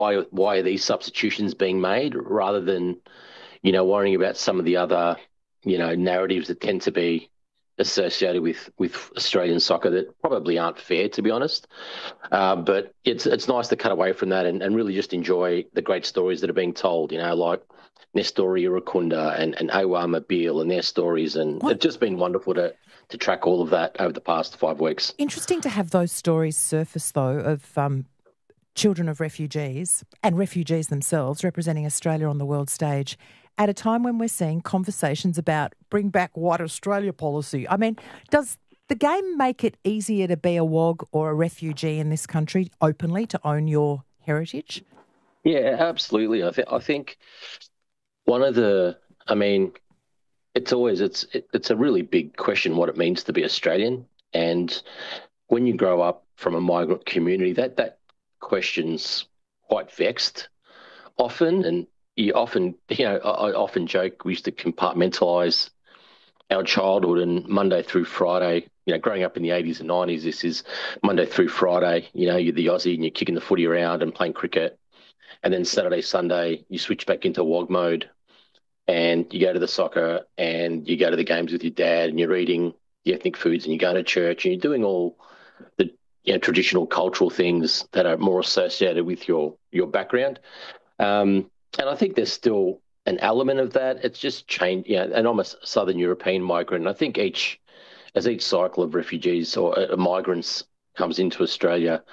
why are these substitutions being made rather than, worrying about some of the other, narratives that tend to be associated with Australian soccer that probably aren't fair, to be honest. But it's nice to cut away from that and really just enjoy the great stories that are being told, like Nestor Irukunda and Awa Mabil and their stories. And What it's just been wonderful to track all of that over the past 5 weeks. interesting to have those stories surface, though, of children of refugees and refugees themselves representing Australia on the world stage at a time when we're seeing conversations about bring back white Australia policy. I mean, does the game make it easier to be a WOG or a refugee in this country openly to own your heritage? Yeah, absolutely. I think one of the, I mean, it's a really big question what it means to be Australian. And when you grow up from a migrant community, that question's quite vexed often. And you often, I often joke we used to compartmentalize our childhood and Monday through Friday. Growing up in the 80s and 90s, this is Monday through Friday. You're the Aussie and you're kicking the footy around and playing cricket. And then Saturday, Sunday, you switch back into WOG mode and you go to the soccer and you go to the games with your dad and you're eating the ethnic foods and you're going to church and you're doing all the traditional cultural things that are more associated with your background. And I think there's still an element of that. It's just changed. And I'm a Southern European migrant. And I think as each cycle of refugees or migrants comes into Australia,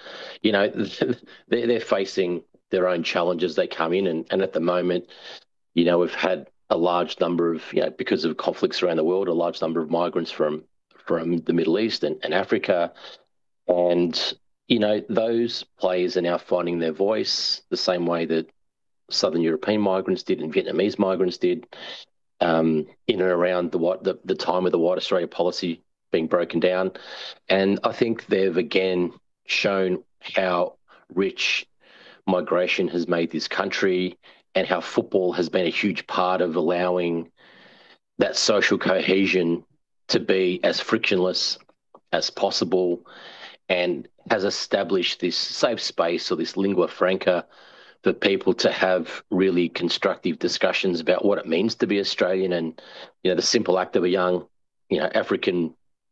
they're facing their own challenges. They come in, and at the moment, we've had a large number of, because of conflicts around the world, a large number of migrants from the Middle East and Africa. And, those players are now finding their voice the same way that Southern European migrants did and Vietnamese migrants did, in and around the time of the White Australia policy being broken down. And I think they've again shown how rich migration has made this country and how football has been a huge part of allowing that social cohesion to be as frictionless as possible and has established this safe space or this lingua franca for people to have really constructive discussions about what it means to be Australian and, the simple act of a young, African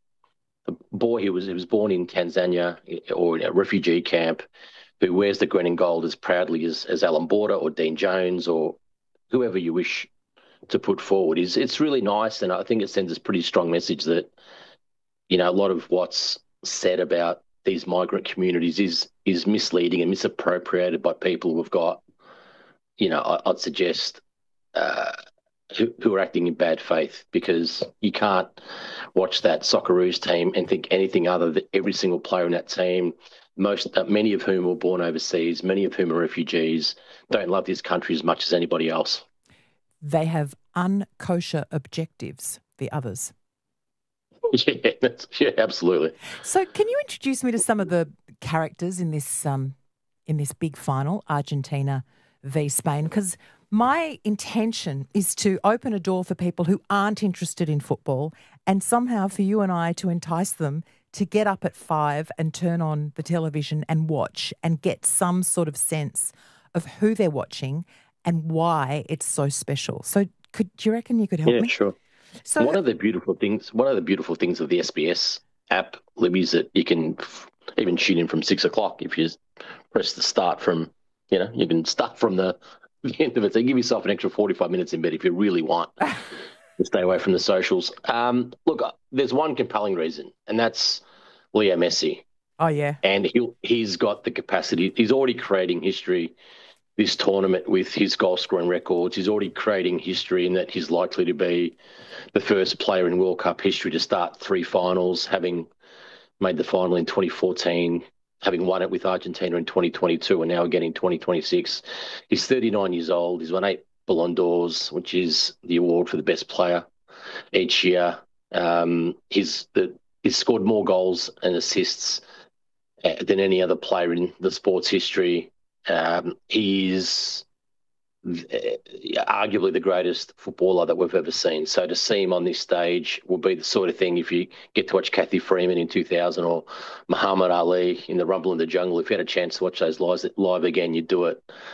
boy who was born in Tanzania or in a refugee camp who wears the green and gold as proudly as Alan Border or Dean Jones or whoever you wish to put forward it's really nice. And I think it sends a pretty strong message that, a lot of what's said about these migrant communities is misleading and misappropriated by people who've got, I'd suggest, who are acting in bad faith because you can't watch that Socceroos team and think anything other than every single player in that team, many of whom were born overseas, many of whom are refugees, don't love this country as much as anybody else. They have unkosher objectives, the others. Yeah, absolutely. So can you introduce me to some of the characters in this big final, Argentina v Spain? Because my intention is to open a door for people who aren't interested in football and somehow for you and I to entice them to get up at 5 and turn on the television and watch and get some sort of sense of who they're watching and why it's so special. So do you reckon you could help Yeah, me? sure. So One of the beautiful things of the SBS app, Libby, is that you can even tune in from 6 o'clock if you press the start from, you can start from the end of it. So give yourself an extra 45 minutes in bed if you really want to stay away from the socials. Look, there's one compelling reason, and that's Leo Messi. oh yeah. And he's got the capacity. He's already creating history this tournament with his goal scoring records. He's already creating history in that he's likely to be the first player in World Cup history to start 3 finals, having made the final in 2014, having won it with Argentina in 2022 and now again in 2026. He's 39 years old. He's won 8 Ballon d'Ors, which is the award for the best player each year. He's scored more goals and assists than any other player in the sport's history. He's arguably the greatest footballer that we've ever seen. So to see him on this stage will be the sort of thing, if you get to watch Kathy Freeman in 2000 or Muhammad Ali in the Rumble in the Jungle, if you had a chance to watch those live again, you'd do it.